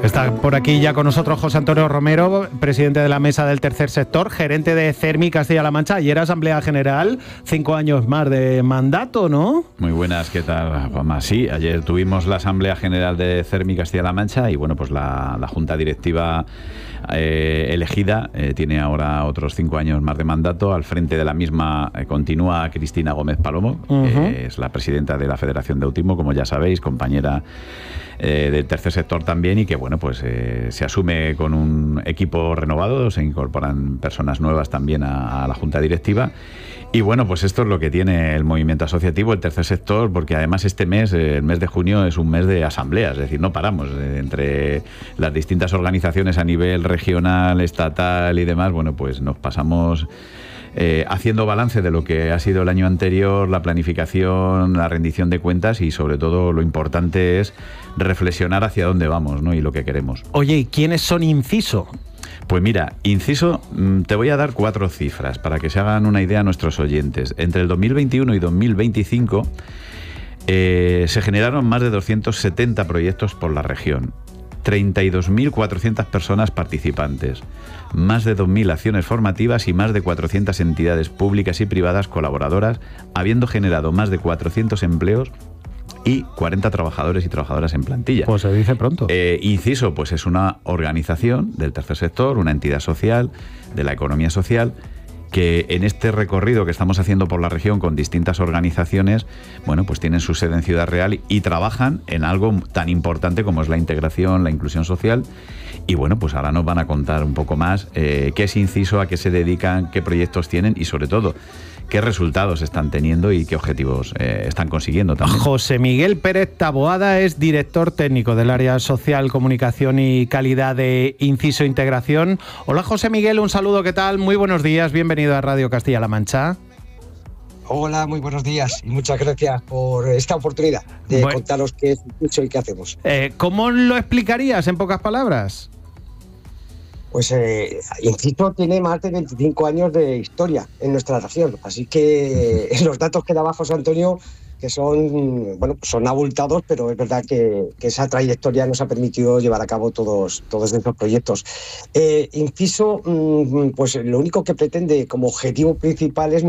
Está por aquí ya con nosotros José Antonio Romero, presidente de la Mesa del Tercer Sector, gerente de CERMI Castilla-La Mancha. Ayer Asamblea General, 5 años más de mandato, ¿no? Muy buenas, ¿qué tal, Juanma? Sí, ayer tuvimos la Asamblea General de CERMI Castilla-La Mancha y bueno, pues la Junta Directiva elegida tiene ahora otros 5 años más de mandato. Al frente de la misma continúa Cristina Gómez Palomo, que es la presidenta de la Federación de Autismo, como ya sabéis, compañera del Tercer Sector también, y que bueno, pues se asume con un equipo renovado, se incorporan personas nuevas también a la Junta Directiva. Y bueno, pues esto es lo que tiene el movimiento asociativo, el Tercer Sector, porque además este mes, el mes de junio, es un mes de asambleas, es decir, no paramos entre las distintas organizaciones a nivel regional, estatal y demás. Bueno, pues nos pasamos haciendo balance de lo que ha sido el año anterior, la planificación, la rendición de cuentas, y sobre todo lo importante es reflexionar hacia dónde vamos, ¿no? Y lo que queremos. Oye, ¿y quiénes son Inciso? Pues mira, Inciso, te voy a dar 4 cifras para que se hagan una idea a nuestros oyentes. Entre el 2021 y 2025 se generaron más de 270 proyectos por la región, 32.400 personas participantes, más de 2.000 acciones formativas y más de 400 entidades públicas y privadas colaboradoras, habiendo generado más de 400 empleos y 40 trabajadores y trabajadoras en plantilla. Pues se dice pronto. Inciso, pues es una organización del tercer sector, una entidad social, de la economía social, que en este recorrido que estamos haciendo por la región con distintas organizaciones, bueno, pues tienen su sede en Ciudad Real y trabajan en algo tan importante como es la integración, la inclusión social. Y bueno, pues ahora nos van a contar un poco más qué es Inciso, a qué se dedican, qué proyectos tienen y sobre todo qué resultados están teniendo y qué objetivos están consiguiendo también. José Miguel Pérez Taboada es director técnico del área social, comunicación y calidad de Inciso Integración. Hola José Miguel, un saludo, ¿qué tal? Muy buenos días, bienvenido a Radio Castilla-La Mancha. Hola, muy buenos días y muchas gracias por esta oportunidad de contaros qué es Inciso y qué hacemos. ¿Cómo lo explicarías en pocas palabras? Pues Inciso tiene más de 25 años de historia en nuestra región, así que los datos que daba José Antonio, que son, bueno, son abultados, pero es verdad que esa trayectoria nos ha permitido llevar a cabo todos estos proyectos. Inciso, pues lo único que pretende como objetivo principal es